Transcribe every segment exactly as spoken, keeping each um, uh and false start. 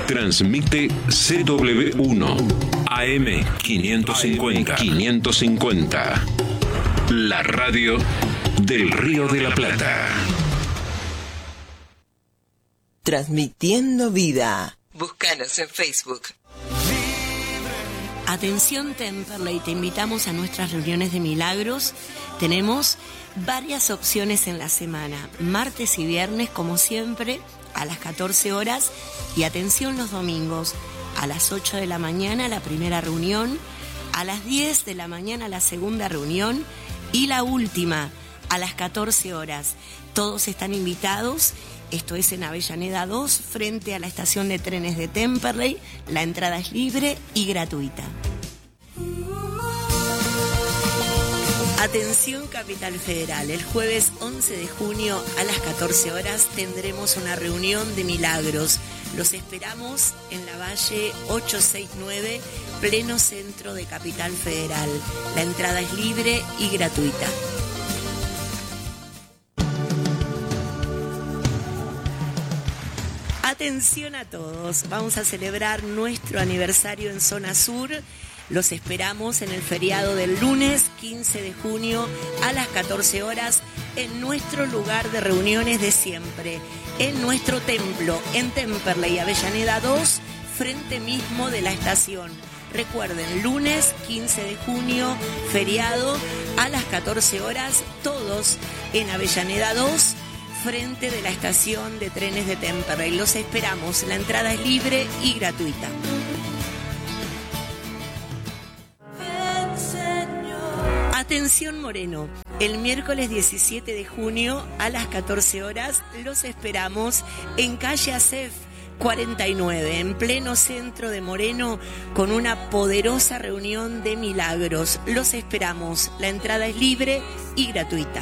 Transmite C W uno A M quinientos cincuenta. quinientos cincuenta. La radio del Río de la Plata. Transmitiendo vida. Búscanos en Facebook. Atención Temperley, te invitamos a nuestras reuniones de milagros. Tenemos varias opciones en la semana, martes y viernes como siempre a las catorce horas, y atención los domingos a las ocho de la mañana la primera reunión, a las diez de la mañana la segunda reunión y la última a las catorce horas. Todos están invitados. Esto es en Avellaneda dos, frente a la estación de trenes de Temperley. La entrada es libre y gratuita. Atención Capital Federal, el jueves once de junio a las catorce horas tendremos una reunión de milagros. Los esperamos en la Valle ochocientos sesenta y nueve, pleno centro de Capital Federal. La entrada es libre y gratuita. Atención a todos, vamos a celebrar nuestro aniversario en Zona Sur. Los esperamos en el feriado del lunes quince de junio a las catorce horas en nuestro lugar de reuniones de siempre, en nuestro templo, en Temperley, Avellaneda dos, frente mismo de la estación. Recuerden, lunes quince de junio, feriado, a las catorce horas, todos en Avellaneda dos, frente de la estación de trenes de Temperley. Los esperamos, la entrada es libre y gratuita. Atención Moreno, el miércoles diecisiete de junio a las catorce horas los esperamos en calle Acef cuarenta y nueve, en pleno centro de Moreno, con una poderosa reunión de milagros. Los esperamos, la entrada es libre y gratuita.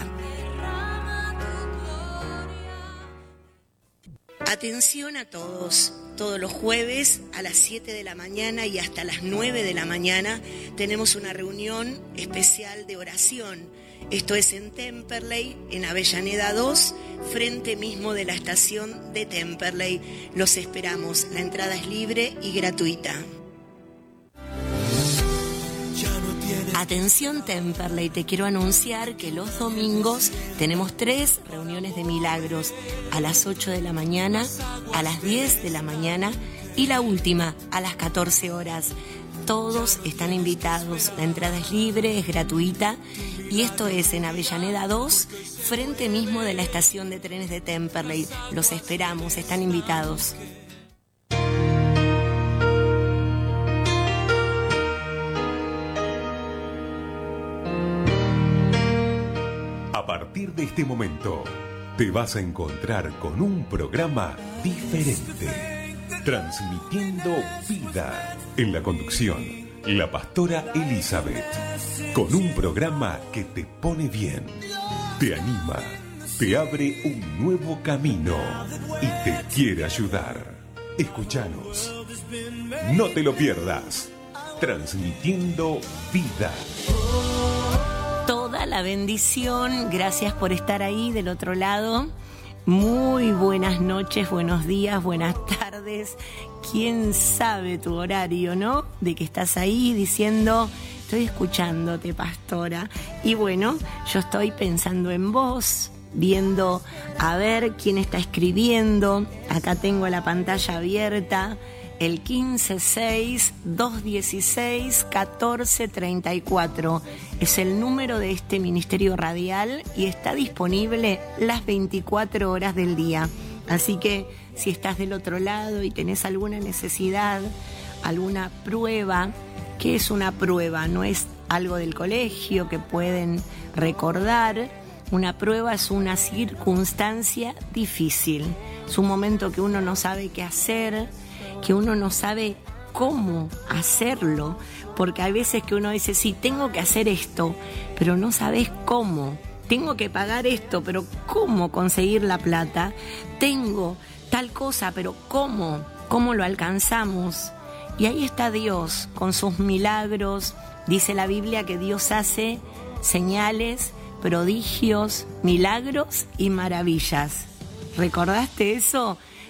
Atención a todos, todos los jueves a las siete de la mañana y hasta las nueve de la mañana tenemos una reunión especial de oración. Esto es en Temperley, en Avellaneda dos, frente mismo de la estación de Temperley. Los esperamos, la entrada es libre y gratuita. Atención Temperley, te quiero anunciar que los domingos tenemos tres reuniones de milagros, a las ocho de la mañana, a las diez de la mañana y la última a las catorce horas. Todos están invitados, la entrada es libre, es gratuita, y esto es en Avellaneda dos, frente mismo de la estación de trenes de Temperley. Los esperamos, están invitados. A partir de este momento, te vas a encontrar con un programa diferente, transmitiendo vida. En la conducción, la pastora Elizabeth, con un programa que te pone bien, te anima, te abre un nuevo camino y te quiere ayudar. Escúchanos, no te lo pierdas, transmitiendo vida. Toda la bendición, gracias por estar ahí del otro lado. Muy buenas noches, buenos días, buenas tardes. ¿Quién sabe tu horario, no? De que estás ahí diciendo, estoy escuchándote, pastora. Y bueno, yo estoy pensando en vos, viendo a ver quién está escribiendo. Acá tengo la pantalla abierta. El quince seis dos dieciséis catorce treinta y cuatro es el número de este ministerio radial y está disponible las veinticuatro horas del día. Así que si estás del otro lado y tenés alguna necesidad, alguna prueba, ¿qué es una prueba? No es algo del colegio que pueden recordar. Una prueba es una circunstancia difícil. Es un momento que uno no sabe qué hacer, que uno no sabe cómo hacerlo, porque hay veces que uno dice, sí, tengo que hacer esto, pero no sabes cómo. Tengo que pagar esto, pero ¿cómo conseguir la plata? Tengo tal cosa, pero ¿cómo? ¿Cómo lo alcanzamos? Y ahí está Dios con sus milagros. Dice la Biblia que Dios hace señales, prodigios, milagros y maravillas. ¿Recordaste eso?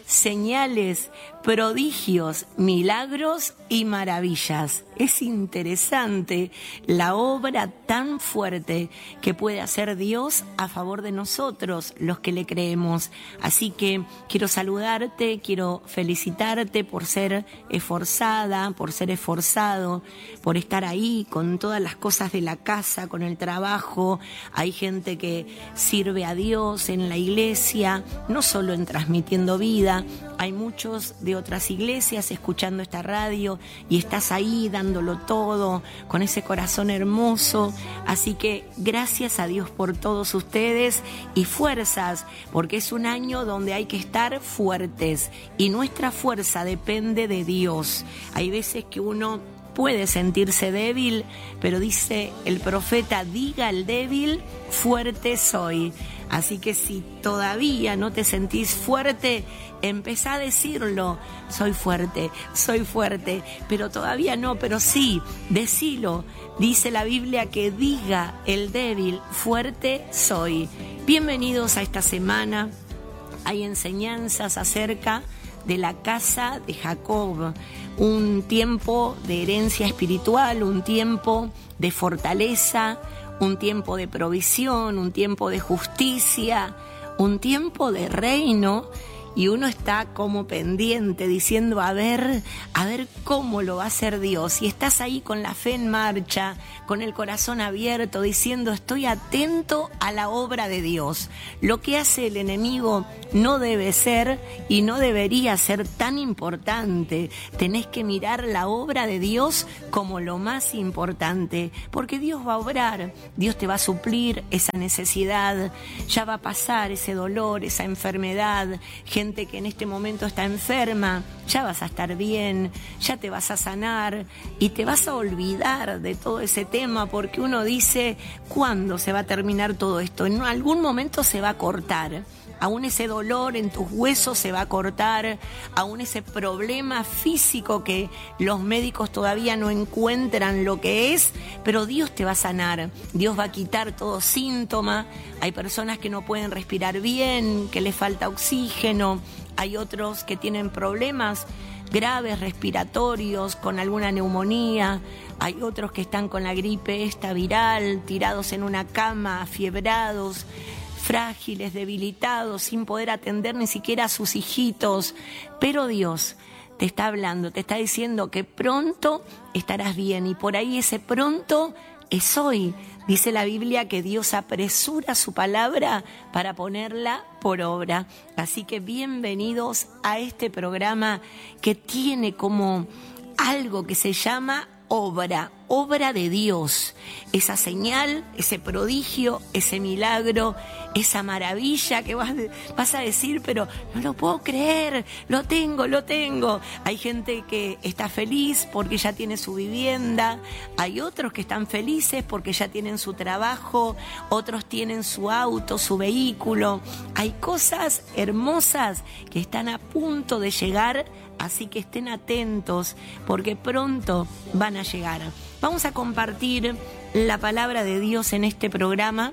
señales, prodigios, milagros y maravillas. Es interesante la obra tan fuerte que puede hacer Dios a favor de nosotros, los que le creemos. Así que quiero saludarte, quiero felicitarte por ser esforzada, por ser esforzado, por estar ahí con todas las cosas de la casa, con el trabajo. Hay gente que sirve a Dios en la iglesia, no solo en Transmitiendo Vida. Hay muchos de otras iglesias escuchando esta radio y estás ahí dándolo todo con ese corazón hermoso. Así que gracias a Dios por todos ustedes y fuerzas, porque es un año donde hay que estar fuertes y nuestra fuerza depende de Dios. Hay veces que uno puede sentirse débil, pero dice el profeta, diga al débil, fuerte soy. Así que si todavía no te sentís fuerte, empezá a decirlo, soy fuerte, soy fuerte, pero todavía no, pero sí, decilo. Dice la Biblia que diga el débil, fuerte soy. Bienvenidos a esta semana, hay enseñanzas acerca de la casa de Jacob, un tiempo de herencia espiritual, un tiempo de fortaleza, un tiempo de provisión, un tiempo de justicia, un tiempo de reino. Y uno está como pendiente diciendo, a ver, a ver cómo lo va a hacer Dios. Y estás ahí con la fe en marcha, con el corazón abierto, diciendo, estoy atento a la obra de Dios. Lo que hace el enemigo no debe ser y no debería ser tan importante. Tenés que mirar la obra de Dios como lo más importante, porque Dios va a obrar, Dios te va a suplir esa necesidad, ya va a pasar ese dolor, esa enfermedad. Gente que en este momento está enferma, ya vas a estar bien, ya te vas a sanar y te vas a olvidar de todo ese tema, porque uno dice, ¿cuándo se va a terminar todo esto? En algún momento se va a cortar. Aún ese dolor en tus huesos se va a cortar, aún ese problema físico que los médicos todavía no encuentran lo que es, pero Dios te va a sanar, Dios va a quitar todo síntoma. Hay personas que no pueden respirar bien, que les falta oxígeno, hay otros que tienen problemas graves respiratorios, con alguna neumonía, hay otros que están con la gripe esta viral, tirados en una cama, afiebrados, frágiles, debilitados, sin poder atender ni siquiera a sus hijitos. Pero Dios te está hablando, te está diciendo que pronto estarás bien, y por ahí ese pronto es hoy. Dice la Biblia que Dios apresura su palabra para ponerla por obra. Así que bienvenidos a este programa que tiene como algo que se llama obra, obra de Dios, esa señal, ese prodigio, ese milagro, esa maravilla que vas, vas a decir, pero no lo puedo creer, lo tengo, lo tengo. Hay gente que está feliz porque ya tiene su vivienda, hay otros que están felices porque ya tienen su trabajo, otros tienen su auto, su vehículo. Hay cosas hermosas que están a punto de llegar, así que estén atentos porque pronto van a llegar. Vamos a compartir la palabra de Dios en este programa.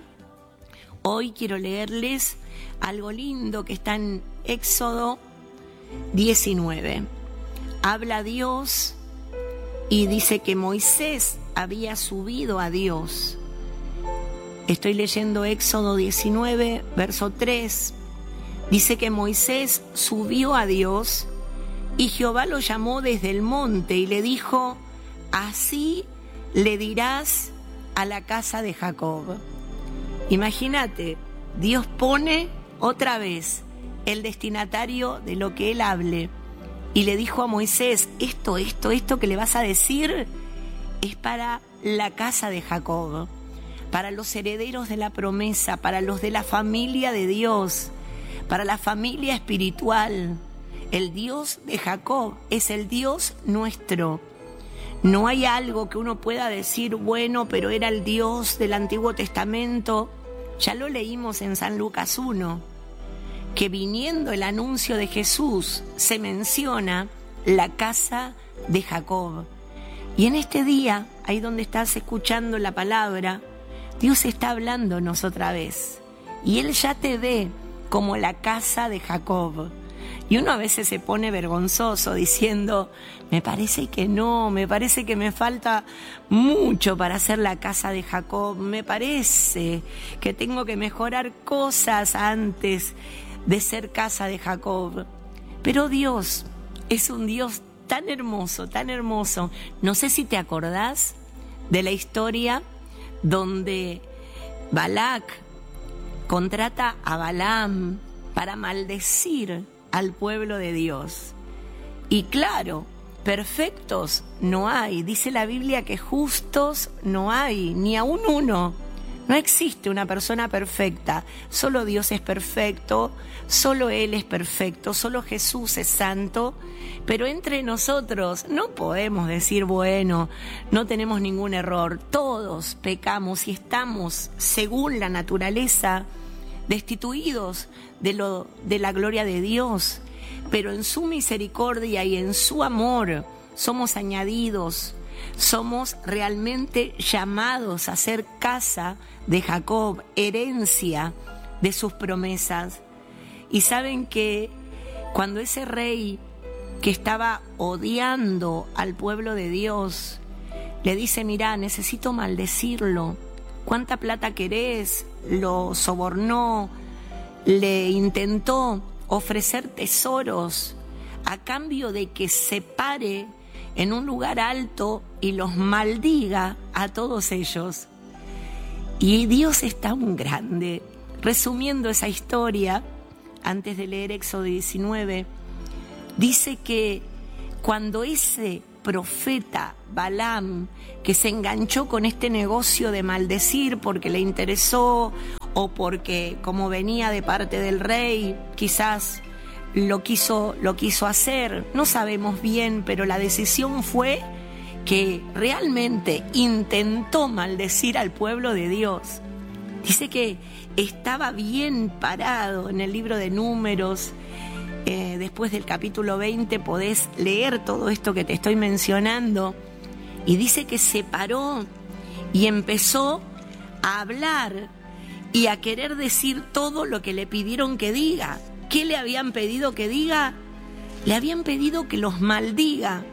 Hoy quiero leerles algo lindo que está en Éxodo diecinueve. Habla Dios y dice que Moisés había subido a Dios. Estoy leyendo Éxodo diecinueve, verso tres. Dice que Moisés subió a Dios y Jehová lo llamó desde el monte y le dijo, así le dirás a la casa de Jacob. Imagínate, Dios pone otra vez el destinatario de lo que él hable y le dijo a Moisés, esto, esto, esto que le vas a decir es para la casa de Jacob, para los herederos de la promesa, para los de la familia de Dios, para la familia espiritual. El Dios de Jacob es el Dios nuestro. No hay algo que uno pueda decir, bueno, pero era el Dios del Antiguo Testamento. Ya lo leímos en San Lucas uno, que viniendo el anuncio de Jesús se menciona la casa de Jacob. Y en este día, ahí donde estás escuchando la palabra, Dios está hablándonos otra vez. Y Él ya te ve como la casa de Jacob. Y uno a veces se pone vergonzoso diciendo, me parece que no, me parece que me falta mucho para hacer la casa de Jacob, me parece que tengo que mejorar cosas antes de ser casa de Jacob. Pero Dios es un Dios tan hermoso, tan hermoso. No sé si te acordás de la historia donde Balac contrata a Balaam para maldecir al pueblo de Dios. Y claro, perfectos no hay. Dice la Biblia que justos no hay, ni aún uno. No existe una persona perfecta. Solo Dios es perfecto, solo Él es perfecto, solo Jesús es santo. Pero entre nosotros no podemos decir, bueno, no tenemos ningún error. Todos pecamos y estamos, según la naturaleza, destituidos de lo de la gloria de Dios, pero en su misericordia y en su amor somos añadidos, somos realmente llamados a ser casa de Jacob, herencia de sus promesas. Y saben que cuando ese rey que estaba odiando al pueblo de Dios le dice, mirá, necesito maldecirlo, ¿cuánta plata querés? Lo sobornó, le intentó ofrecer tesoros a cambio de que se pare en un lugar alto y los maldiga a todos ellos. Y Dios es tan grande. Resumiendo esa historia, antes de leer Éxodo diecinueve, dice que cuando ese profeta Balaam, que se enganchó con este negocio de maldecir porque le interesó o porque como venía de parte del rey, quizás lo quiso, lo quiso hacer, no sabemos bien, pero la decisión fue que realmente intentó maldecir al pueblo de Dios. Dice que estaba bien parado en el libro de Números. Eh, después del capítulo veinte podés leer todo esto que te estoy mencionando, y dice que se paró y empezó a hablar y a querer decir todo lo que le pidieron que diga. ¿Qué le habían pedido que diga? Le habían pedido que los maldiga,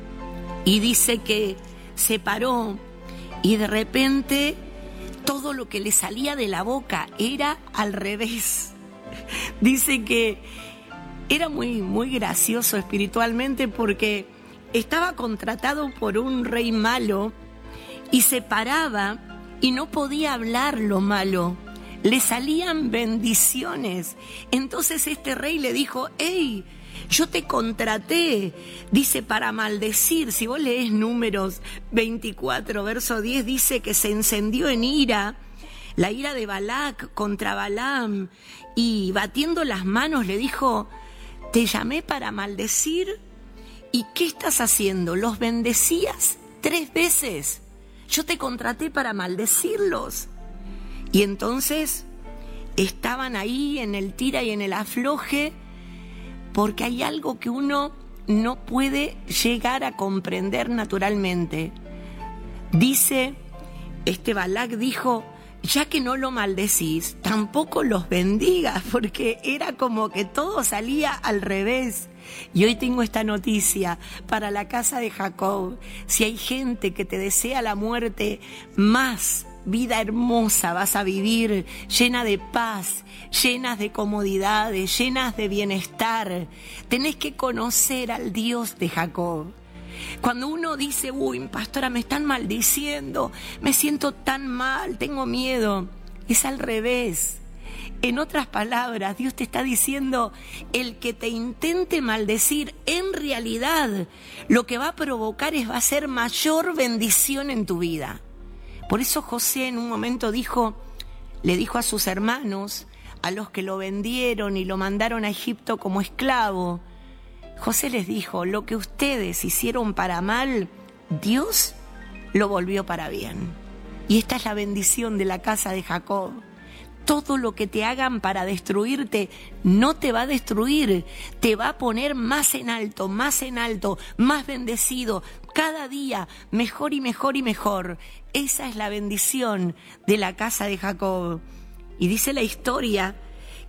y dice que se paró y de repente todo lo que le salía de la boca era al revés. Dice que era muy, muy gracioso espiritualmente porque estaba contratado por un rey malo y se paraba y no podía hablar lo malo. Le salían bendiciones. Entonces este rey le dijo, hey, yo te contraté, dice, para maldecir. Si vos lees Números veinticuatro, verso diez, dice que se encendió en ira, la ira de Balac contra Balaam, y batiendo las manos le dijo, te llamé para maldecir, ¿y qué estás haciendo? ¿Los bendecías tres veces? Yo te contraté para maldecirlos. Y entonces estaban ahí en el tira y en el afloje, porque hay algo que uno no puede llegar a comprender naturalmente. Dice, este Balac dijo, ya que no lo maldecís, tampoco los bendigas, porque era como que todo salía al revés. Y hoy tengo esta noticia para la casa de Jacob. Si hay gente que te desea la muerte, más vida hermosa vas a vivir, llena de paz, llenas de comodidades, llenas de bienestar. Tenés que conocer al Dios de Jacob. Cuando uno dice, uy, pastora, me están maldiciendo, me siento tan mal, tengo miedo, es al revés. En otras palabras, Dios te está diciendo, el que te intente maldecir, en realidad lo que va a provocar es, va a ser mayor bendición en tu vida. Por eso José en un momento dijo, le dijo a sus hermanos, a los que lo vendieron y lo mandaron a Egipto como esclavo, José les dijo, lo que ustedes hicieron para mal, Dios lo volvió para bien. Y esta es la bendición de la casa de Jacob. Todo lo que te hagan para destruirte no te va a destruir, te va a poner más en alto, más en alto, más bendecido, cada día mejor y mejor y mejor. Esa es la bendición de la casa de Jacob. Y dice la historia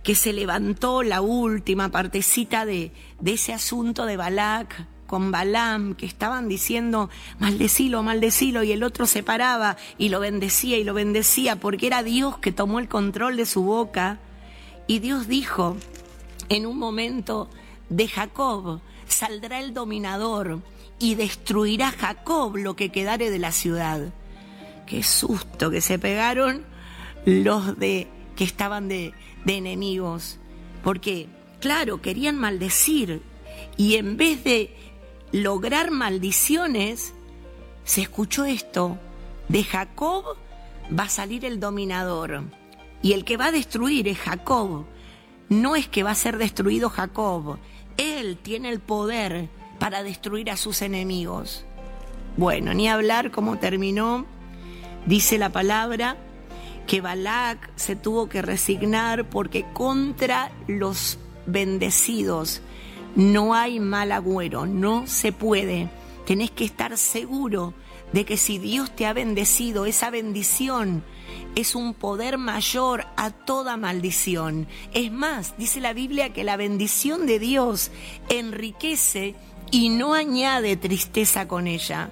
que se levantó la última partecita de, de ese asunto de Balac con Balaam, que estaban diciendo maldecilo, maldecilo, y el otro se paraba y lo bendecía y lo bendecía, porque era Dios que tomó el control de su boca. Y Dios dijo en un momento: de Jacob saldrá el dominador y destruirá Jacob lo que quedare de la ciudad. Qué susto que se pegaron los de que estaban de, de enemigos, porque claro, querían maldecir, y en vez de lograr maldiciones, se escuchó esto: de Jacob va a salir el dominador, y el que va a destruir es Jacob. No es que va a ser destruido Jacob, él tiene el poder para destruir a sus enemigos. Bueno, ni hablar cómo terminó. Dice la palabra que Balac se tuvo que resignar, porque contra los bendecidos no hay mal agüero, no se puede. Tenés que estar seguro de que si Dios te ha bendecido, esa bendición es un poder mayor a toda maldición. Es más, dice la Biblia que la bendición de Dios enriquece y no añade tristeza con ella.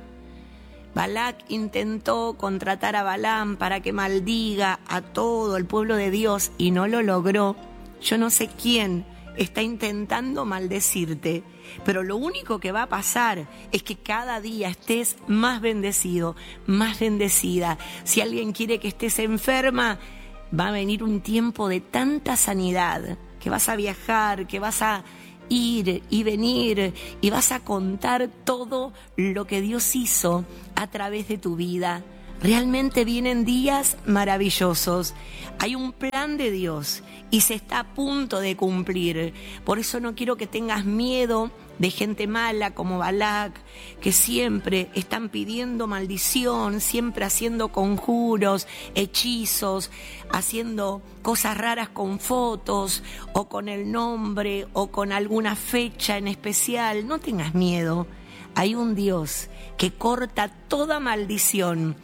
Balac intentó contratar a Balaam para que maldiga a todo el pueblo de Dios y no lo logró. Yo no sé quién está intentando maldecirte, pero lo único que va a pasar es que cada día estés más bendecido, más bendecida. Si alguien quiere que estés enferma, va a venir un tiempo de tanta sanidad, que vas a viajar, que vas a ir y venir y vas a contar todo lo que Dios hizo a través de tu vida. Realmente vienen días maravillosos. Hay un plan de Dios y se está a punto de cumplir. Por eso no quiero que tengas miedo de gente mala como Balac, que siempre están pidiendo maldición, siempre haciendo conjuros, hechizos, haciendo cosas raras con fotos o con el nombre o con alguna fecha en especial. No tengas miedo. Hay un Dios que corta toda maldición